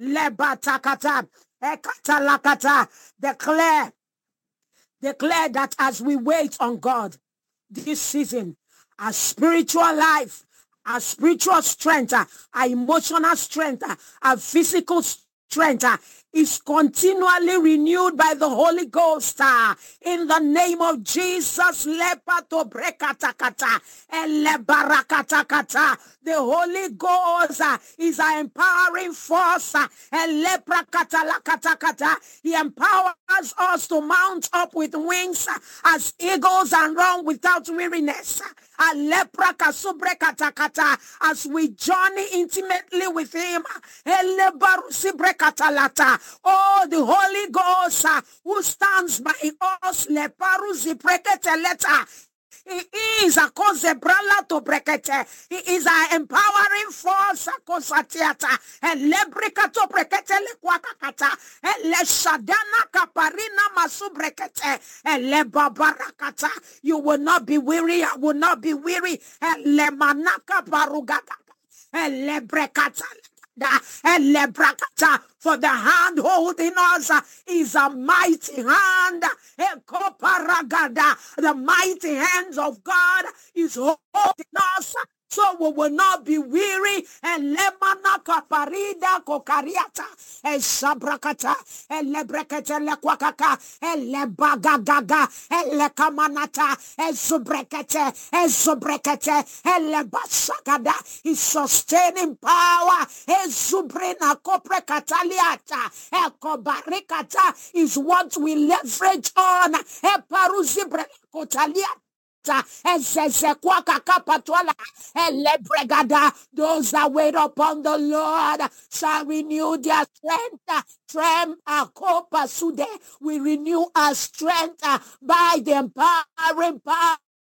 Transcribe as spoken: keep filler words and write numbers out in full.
Lebatakata. Ekatalakata. Declare, declare that as we wait on God this season, our spiritual life, our spiritual strength, uh, our emotional strength, uh, our physical strength uh, is continually renewed by the Holy Ghost. Uh, in the name of Jesus, lepato brekatakata, elebarakatakata. The Holy Ghost uh, is an empowering force. Uh, elebrakatalakatakata. He empowers us to mount up with wings uh, as eagles and run without weariness. As we journey intimately with him, oh, the Holy Ghost uh, who stands by us, he is a conzebrala to brekete. He is an empowering force, a consatiata, and lebrika to brekete le kwakakata, and le shadana kaparina masu brekete, and le babarakata. You will not be weary, I will not be weary, and le manaka barugata, and le brekata. For the hand holding us is a mighty hand. The mighty hands of God is holding us, so we will not be weary. And lemana kaparida kokariata, and sabrakata, and lebrekete lekwakaka, and lebagagaga, and lekamanata, and subrekete, and subrekete, and lebasakada. His sustaining power, and subrena koprekataliata, and kobarikata is what we leverage on. And paruzibre kotaliata. Those that wait upon the Lord shall renew their strength. We renew our strength by the empowering power